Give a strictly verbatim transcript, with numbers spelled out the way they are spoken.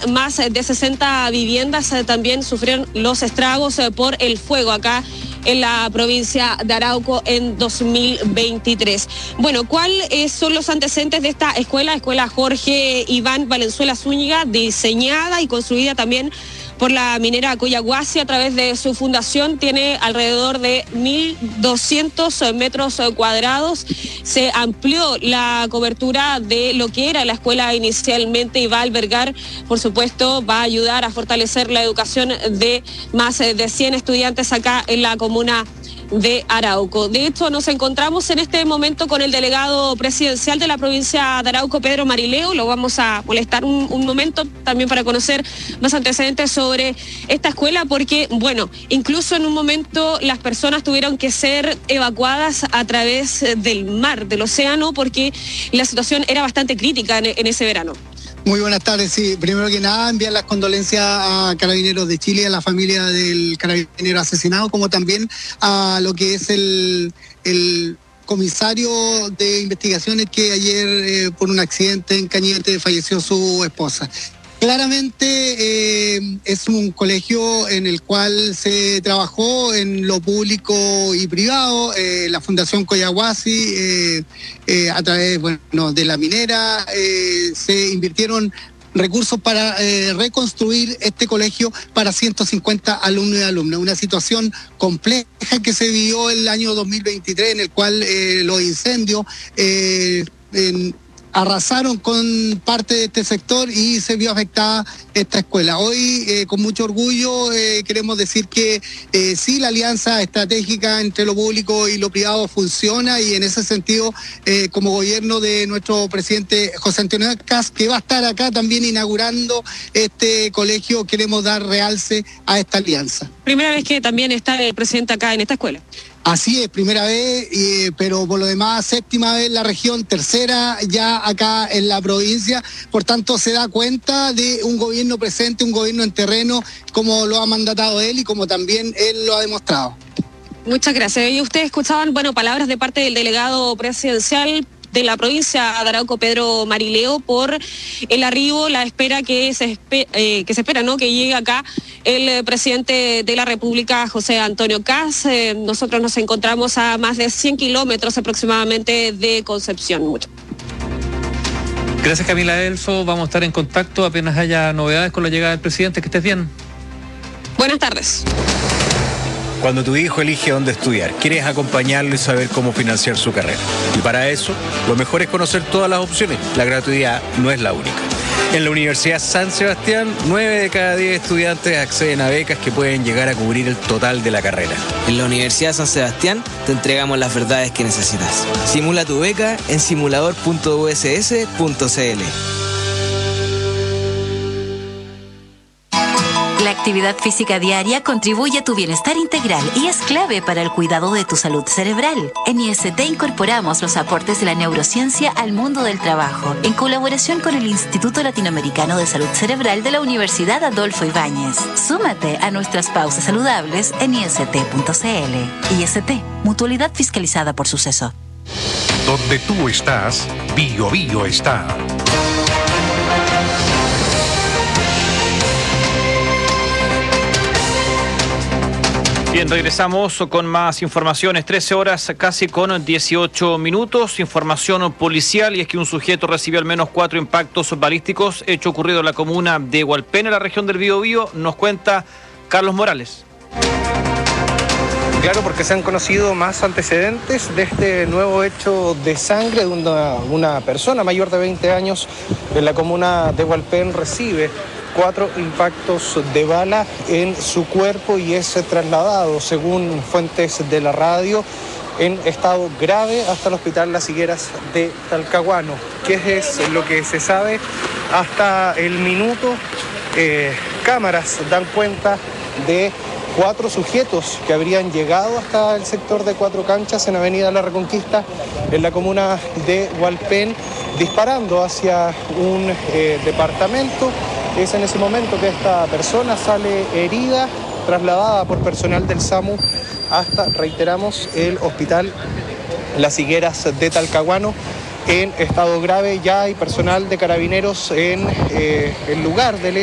más de sesenta viviendas también sufrieron los estragos por el fuego acá en la provincia de Arauco en dos mil veintitrés. Bueno, ¿cuáles son los antecedentes de esta escuela? Escuela Jorge Iván Valenzuela Zúñiga, diseñada y construida también por la minera Collahuasi a través de su fundación. Tiene alrededor de mil doscientos metros cuadrados. Se amplió la cobertura de lo que era la escuela inicialmente y va a albergar, por supuesto, va a ayudar a fortalecer la educación de más de cien estudiantes acá en la comuna de Arauco. De hecho, nos encontramos en este momento con el delegado presidencial de la provincia de Arauco, Pedro Marileo. Lo vamos a molestar un, un momento también para conocer más antecedentes sobre esta escuela, porque, bueno, incluso en un momento las personas tuvieron que ser evacuadas a través del mar, del océano, porque la situación era bastante crítica en, en ese verano. Muy buenas tardes. Sí, primero que nada, enviar las condolencias a Carabineros de Chile, a la familia del carabinero asesinado, como también a lo que es el, el comisario de investigaciones que ayer, eh, por un accidente en Cañete, falleció su esposa. Claramente eh, es un colegio en el cual se trabajó en lo público y privado, eh, la Fundación Collahuasi, eh, eh, a través bueno, de la minera, eh, se invirtieron recursos para eh, reconstruir este colegio para ciento cincuenta alumnos y alumnas. Una situación compleja que se vivió el año dos mil veintitrés, en el cual eh, los incendios Eh, en, arrasaron con parte de este sector y se vio afectada esta escuela. Hoy, eh, con mucho orgullo, eh, queremos decir que eh, sí, la alianza estratégica entre lo público y lo privado funciona, y en ese sentido, eh, como gobierno de nuestro presidente José Antonio Caz, que va a estar acá también inaugurando este colegio, queremos dar realce a esta alianza. Primera vez que también está el presidente acá en esta escuela. Así es, primera vez, eh, pero por lo demás séptima vez en la región, tercera ya acá en la provincia. Por tanto, se da cuenta de un gobierno presente, un gobierno en terreno, como lo ha mandatado él y como también él lo ha demostrado. Muchas gracias. Y ustedes escuchaban, bueno, palabras de parte del delegado presidencial de la provincia de Arauco, Pedro Marileo, por el arribo, la espera que se, espe eh, que se espera, ¿no? Que llegue acá el eh, presidente de la República, José Antonio Caz. Eh, nosotros nos encontramos a más de cien kilómetros aproximadamente de Concepción. Mucho. Gracias, Camila Elfo. Vamos a estar en contacto apenas haya novedades con la llegada del presidente. Que estés bien. Buenas tardes. Cuando tu hijo elige dónde estudiar, quieres acompañarlo y saber cómo financiar su carrera. Y para eso, lo mejor es conocer todas las opciones. La gratuidad no es la única. En la Universidad San Sebastián, nueve de cada diez estudiantes acceden a becas que pueden llegar a cubrir el total de la carrera. En la Universidad San Sebastián te entregamos las verdades que necesitas. Simula tu beca en simulador punto u s s punto c l. La actividad física diaria contribuye a tu bienestar integral y es clave para el cuidado de tu salud cerebral. En I S T incorporamos los aportes de la neurociencia al mundo del trabajo, en colaboración con el Instituto Latinoamericano de Salud Cerebral de la Universidad Adolfo Ibáñez. Súmate a nuestras pausas saludables en i s t punto c l. I S T, mutualidad fiscalizada por Suceso. Donde tú estás, Bio Bio está. Bien, regresamos con más informaciones. trece horas casi con dieciocho minutos. Información policial, y es que un sujeto recibió al menos cuatro impactos balísticos, hecho ocurrido en la comuna de Hualpén, en la región del Biobío. Nos cuenta Carlos Morales. Claro, porque se han conocido más antecedentes de este nuevo hecho de sangre de una, una persona mayor de veinte años en la comuna de Hualpén. Recibe cuatro impactos de bala en su cuerpo y es trasladado, según fuentes de la radio, en estado grave hasta el Hospital Las Higueras de Talcahuano. ¿Qué es lo que se sabe hasta el minuto? Eh, cámaras dan cuenta de cuatro sujetos que habrían llegado hasta el sector de Cuatro Canchas en Avenida La Reconquista, en la comuna de Hualpén, disparando hacia un eh, departamento. Es en ese momento que esta persona sale herida, trasladada por personal del SAMU hasta, reiteramos, el Hospital Las Higueras de Talcahuano en estado grave. Ya hay personal de Carabineros en eh, el lugar del